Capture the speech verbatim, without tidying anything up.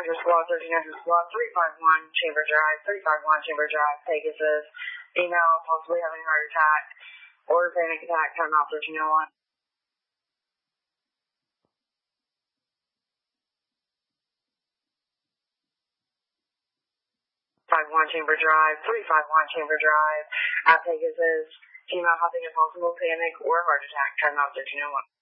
hundred Squad, thirteen hundred Squad, three five one Chamber Drive, three five one Chamber Drive, Pegasus. Email, possibly having a heart attack or panic attack, time out thirteen oh one. five one Chamber Drive, three five one Chamber Drive, at Pegasus. Email having a possible panic or heart attack, time out thirteen oh one.